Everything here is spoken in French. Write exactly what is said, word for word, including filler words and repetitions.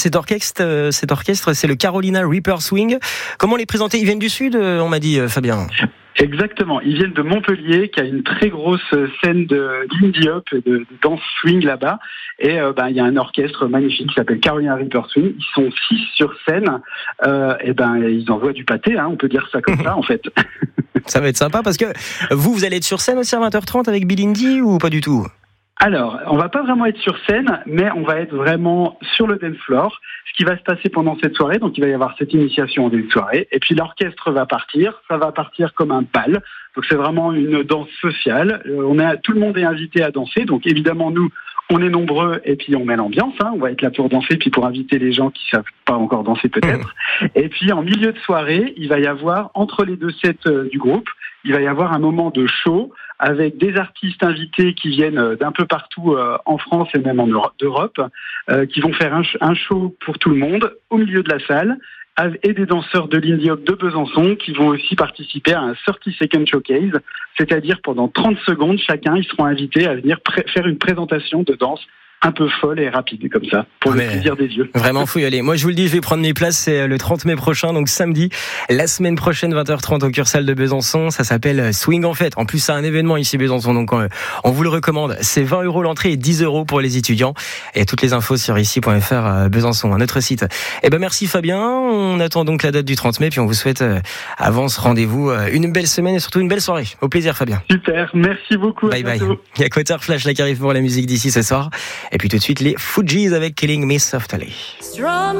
cet orchestre, euh, cet orchestre, c'est le Carolina Reaper Swing. Comment les présenter? Ils viennent du sud, euh, on m'a dit, euh, Fabien. Exactement, ils viennent de Montpellier, qui a une très grosse scène de d'indie hop et de, de danse swing là-bas. Et euh, ben il y a un orchestre magnifique qui s'appelle Carolina Reaper Swing. Ils sont six sur scène. Euh, et ben ils envoient du pâté, hein, on peut dire ça comme ça en fait. Ça va être sympa parce que vous, vous allez être sur scène aussi à vingt heures trente avec Bill Indy ou pas du tout? Alors, on va pas vraiment être sur scène, mais on va être vraiment sur le dance floor. Ce qui va se passer pendant cette soirée, donc il va y avoir cette initiation en début de soirée, et puis l'orchestre va partir, ça va partir comme un bal. Donc c'est vraiment une danse sociale. Euh, on est, tout le monde est invité à danser, donc évidemment nous, on est nombreux et puis on met l'ambiance. Hein, on va être là pour danser, puis pour inviter les gens qui savent pas encore danser peut-être. Et puis en milieu de soirée, il va y avoir entre les deux sets euh, du groupe, il va y avoir un moment de show avec des artistes invités qui viennent d'un peu partout euh, en France et même en Europe, euh, qui vont faire un, un show pour tout le monde au milieu de la salle, et des danseurs de l'Indie Hop de Besançon qui vont aussi participer à un thirty second showcase, c'est-à-dire pendant trente secondes, chacun, ils seront invités à venir pré- faire une présentation de danse un peu folle et rapide comme ça, pour Mais le plaisir des yeux. Vraiment, faut y aller. Moi, je vous le dis, je vais prendre mes places, c'est le trente mai prochain, donc samedi, la semaine prochaine, vingt heures trente au Cursal de Besançon. Ça s'appelle Swing en Fête. En plus, c'est un événement ici, Besançon, donc on, on vous le recommande. C'est vingt euros l'entrée et dix euros pour les étudiants. Et toutes les infos sur ici point f r à Besançon, notre site. Eh ben, merci Fabien. On attend donc la date du trente mai, puis on vous souhaite, euh, avance, rendez-vous, euh, une belle semaine et surtout une belle soirée. Au plaisir, Fabien. Super, merci beaucoup. Bye bye. Il y a Quater Flash là qui arrive pour la musique d'ici ce soir. Et puis tout de suite, les Fugees avec Killing Me Softly.